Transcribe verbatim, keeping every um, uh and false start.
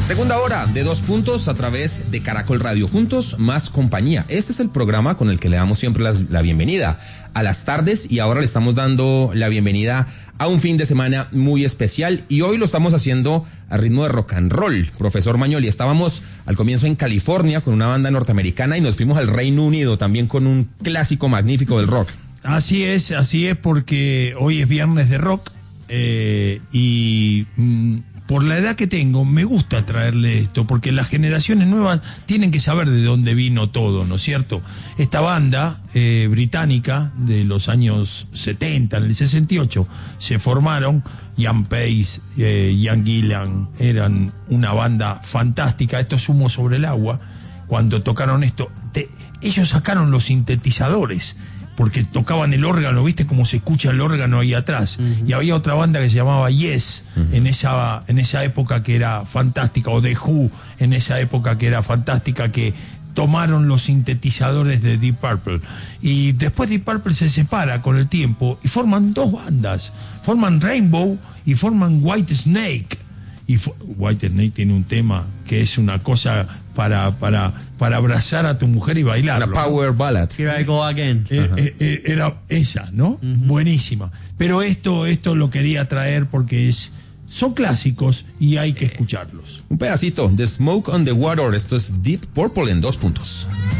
Segunda hora de Dos Puntos a través de Caracol Radio. Juntos, más compañía. Este es el programa con el que le damos siempre las, la bienvenida a las tardes, y ahora le estamos dando la bienvenida a un fin de semana muy especial, y hoy lo estamos haciendo a ritmo de rock and roll. Profesor Magnoli, estábamos al comienzo en California con una banda norteamericana y nos fuimos al Reino Unido también con un clásico magnífico del rock. Así es, así es, porque hoy es viernes de rock eh, y mm, por la edad que tengo me gusta traerle esto, porque las generaciones nuevas tienen que saber de dónde vino todo, ¿no es cierto? Esta banda eh, británica de los años setenta, en el sesenta y ocho, se formaron. Ian Pace, eh, Ian Gillan, eran una banda fantástica. Esto es Humo sobre el agua. Cuando tocaron esto, te, ellos sacaron los sintetizadores, porque tocaban el órgano, ¿viste cómo se escucha el órgano ahí atrás? Uh-huh. Y había otra banda que se llamaba Yes, uh-huh, en esa en esa época que era fantástica, o The Who en esa época que era fantástica, que tomaron los sintetizadores de Deep Purple. Y después Deep Purple se separa con el tiempo y forman dos bandas, forman Rainbow y forman White Snake. Y White Snake tiene un tema que es una cosa para para para abrazar a tu mujer y bailarlo. Una power ballad. Here I go again. Eh, eh, eh, era esa, ¿no? Uh-huh. Buenísima. Pero esto esto lo quería traer porque es son clásicos y hay que escucharlos. Un pedacito de Smoke on the Water. Esto es Deep Purple en Dos Puntos.